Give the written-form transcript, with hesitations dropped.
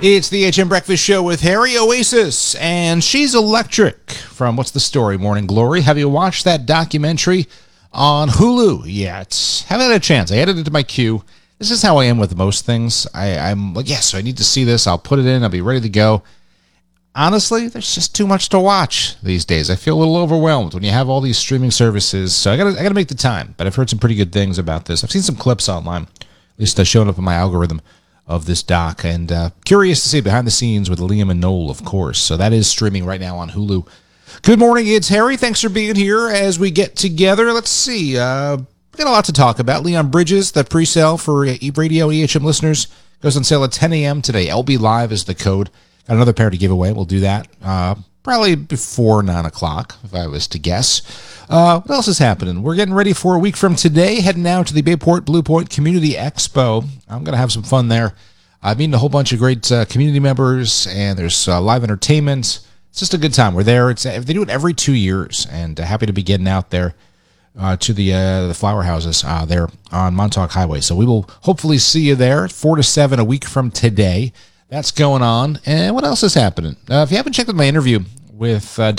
It's the HM Breakfast Show with Harry Oasis, and she's electric from What's the Story, Morning Glory. Have you watched that documentary on Hulu yet? Haven't had a chance. I added it to my queue. This is how I am with most things. I'm like, yes, I need to see this. I'll put it in. I'll be ready to go. Honestly, there's just too much to watch these days. I feel a little overwhelmed when you have all these streaming services. So I gotta make the time. But I've heard some pretty good things about this. I've seen some clips online, at least showing up in my algorithm of this doc, and curious to see behind the scenes with Liam and Noel, of course. So that is streaming right now on Hulu. Good morning, it's Harry. Thanks for being here as we get together. Let's see. We got a lot to talk about. Leon Bridges, the pre-sale for radio EHM listeners, goes on sale at 10 a.m. today. LB Live is the code. Got another pair to give away. We'll do that probably before 9 o'clock, if I was to guess. What else is happening? We're getting ready for a week from today, heading out to the Bayport Blue Point Community Expo. I'm going to have some fun there. I've meeting a whole bunch of great community members, and there's live entertainment. It's just a good time. We're there. They do it every 2 years, and happy to be getting out there to the flower houses there on Montauk Highway. So we will hopefully see you there 4 to 7 a week from today. That's going on. And what else is happening? If you haven't checked out my interview with